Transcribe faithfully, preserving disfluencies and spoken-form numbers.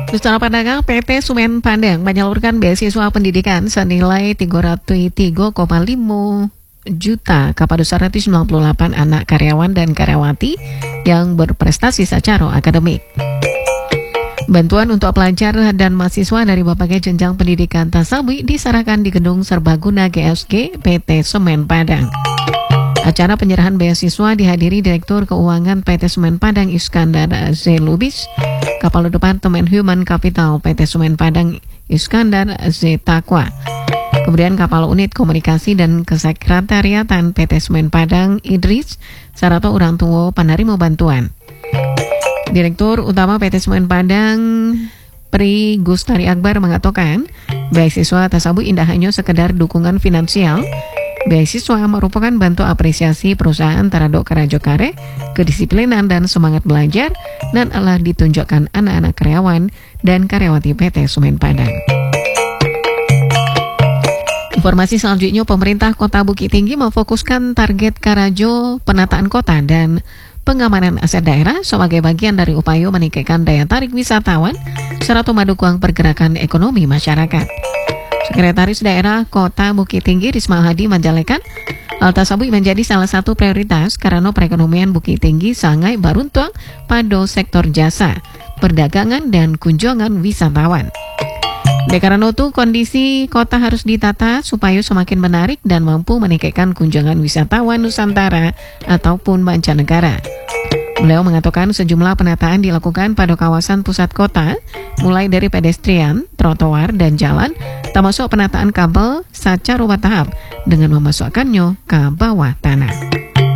Nusantara Padang, P T Semen Padang menyalurkan beasiswa pendidikan senilai tiga ratus tiga koma lima juta kepada seratus sembilan puluh delapan anak karyawan dan karyawati yang berprestasi secara akademik. Bantuan untuk pelajar dan mahasiswa dari berbagai jenjang pendidikan Tasawuf diserahkan di Gedung Serbaguna G S G P T Semen Padang. Acara penyerahan beasiswa dihadiri Direktur Keuangan P T Semen Padang Iskandar Z. Lubis, Kepala Departemen Human Capital P T Semen Padang Iskandar Z. Takwa, kemudian Kepala Unit Komunikasi dan Kesekretariatan P T Semen Padang Idris, serta orang tua penerima bantuan. Direktur Utama P T Semen Padang Pri Gustari Akbar mengatakan, beasiswa tersebut tidak hanya sekedar dukungan finansial. Beasiswa merupakan bentuk apresiasi perusahaan terhadap kerja kare, kedisiplinan dan semangat belajar, dan telah ditunjukkan anak-anak karyawan dan karyawati P T Semen Padang. Informasi selanjutnya, pemerintah Kota Bukit Tinggi memfokuskan target Karajo penataan kota dan pengamanan aset daerah sebagai bagian dari upaya meningkatkan daya tarik wisatawan serta mendukung pergerakan ekonomi masyarakat. Sekretaris Daerah Kota Bukit Tinggi Risma Hadi menjelaskan, hal tersebut menjadi salah satu prioritas karena perekonomian Bukit Tinggi sangat beruntung pada sektor jasa, perdagangan dan kunjungan wisatawan. Karena itu, kondisi kota harus ditata supaya semakin menarik dan mampu meningkatkan kunjungan wisatawan Nusantara ataupun mancanegara. Beliau mengatakan sejumlah penataan dilakukan pada kawasan pusat kota, mulai dari pedestrian, trotoar, dan jalan, termasuk penataan kabel secara bertahap dengan memasukkannya ke bawah tanah.